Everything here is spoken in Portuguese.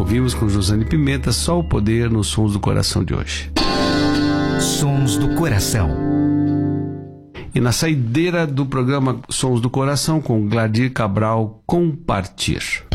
ouvimos com Josane Pimenta, Só o Poder nos Sons do Coração de hoje. Sons do Coração. E na saideira do programa Sons do Coração, com Gladir Cabral, Compartir.